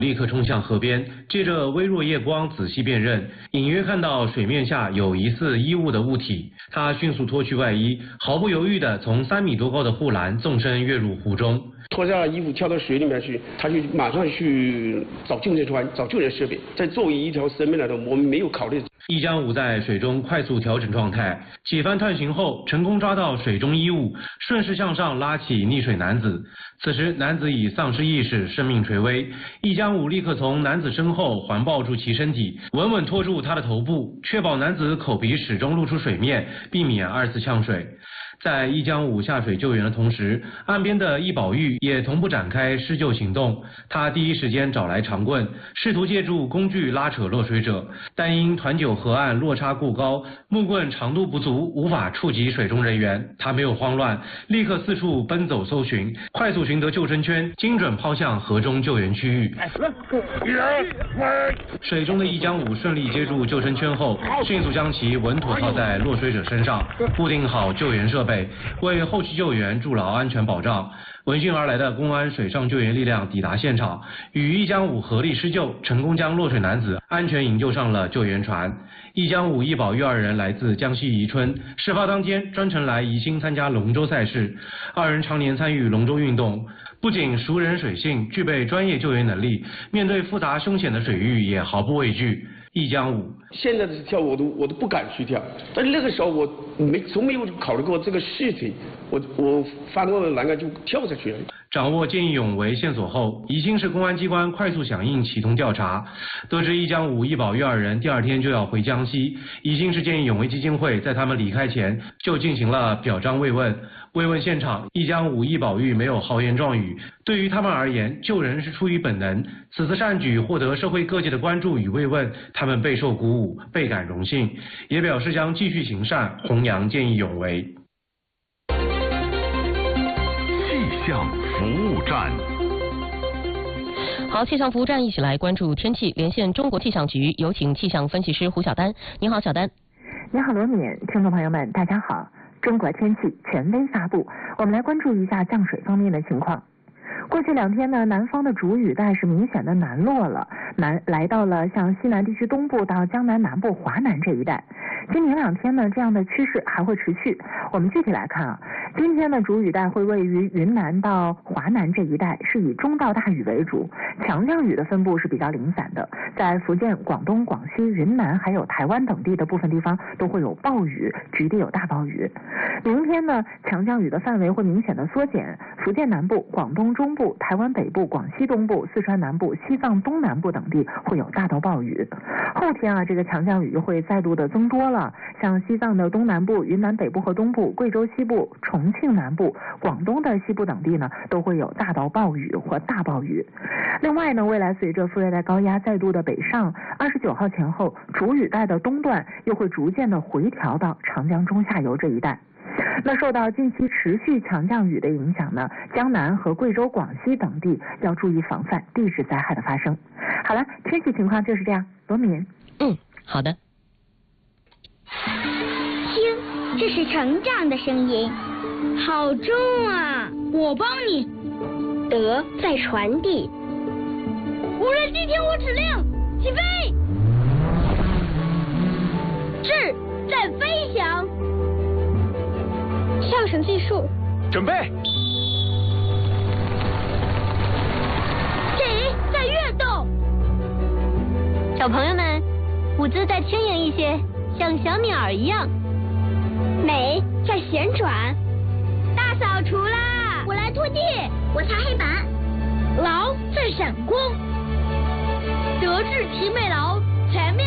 立刻冲向河边，借着微弱夜光仔细辨认，隐约看到水面下有疑似衣物的物体。他迅速脱去外衣，毫不犹豫地从3米多高的护栏纵身跃入湖中。 脱下衣服跳到水里面去，他就马上去找救生船、找救援设备。在作为一条生命来的，我们没有考虑。 一江武在水中快速调整状态，几番探寻后，成功抓到水中衣物，顺势向上拉起溺水男子。此时男子已丧失意识，生命垂危。一江武立刻从男子身后环抱住其身体，稳稳托住他的头部，确保男子口鼻始终露出水面，避免2次呛水。在一江武下水救援的同时，岸边的易宝玉也同步展开施救行动。他第一时间找来长棍，试图借助工具拉扯落水者，但因团9河岸落差过高，木棍长度不足，无法触及水中人员。他没有慌乱，立刻四处奔走搜寻，快速寻得救生圈，精准抛向河中救援区域。水中的一江武顺利接住救生圈后，迅速将其稳妥套在落水者身上，固定好救援设备，为后续救援筑牢安全保障。闻讯而来的公安水上救援力量抵达现场，与一江武合力施救，成功将落水男子安全营救上了救援船。一江武、易宝玉2人来自江西宜春，事发当天专程来宜兴参加龙舟赛事。2人常年参与龙舟运动，不仅熟人水性，具备专业救援能力，面对复杂凶险的水域也毫不畏惧。一江武现在的跳我都不敢去跳，但是那个时候我从没有考虑过这个事情，我翻过栏杆就跳下去了。 掌握见义勇为线索后，宜兴市公安机关快速响应，启动调查。得知一江武、易宝玉2人第2天就要回江西，宜兴市见义勇为基金会在他们离开前就进行了表彰慰问。慰问现场，一江武、易宝玉没有豪言壮语，对于他们而言，救人是出于本能。此次善举获得社会各界的关注与慰问，他们备受鼓舞，倍感荣幸，也表示将继续行善，弘扬见义勇为。 气象服务站。 好，气象服务站一起来关注天气，连线中国气象局，有请气象分析师胡晓丹。你好，小丹。 你好，罗敏，听众朋友们，大家好。中国天气权威发布，我们来关注一下降水方面的情况。过去2天呢，南方的主雨带是明显的南落了，来到了像西南地区东部到江南南部、华南这一带。今明2天呢，这样的趋势还会持续。我们具体来看啊，今天的主雨带会位于云南到华南这一带，是以中到大雨为主，强降雨的分布是比较零散的，在福建、广东、广西、云南还有台湾等地的部分地方都会有暴雨，局地有大暴雨。明天呢，强降雨的范围会明显的缩减，福建南部、广东中部、台湾北部、广西东部、四川南部、西藏东南部等地会有大到暴雨。后天啊，这个强降雨会再度的增多了，像西藏的东南部、云南北部和东部、贵州西部、重庆南部、广东的西部等地呢，都会有大到暴雨或大暴雨。另外呢，未来随着副热带高压再度的北上，29号前后，主雨带的东段又会逐渐的回调到长江中下游这一带。那受到近期持续强降雨的影响呢，江南和贵州、广西等地要注意防范地质灾害的发生。好了，天气情况就是这样。罗敏， 好的。 听，这是成长的声音，好重啊！我帮你。德在传递。无人机听我指令，起飞。智在飞翔。上升技术， 准备。 理在跃动。小朋友们，舞姿再轻盈一些，像小鸟一样。美在旋转。大扫除啦！我来拖地，我擦黑板。劳在闪光。德智体美劳，全面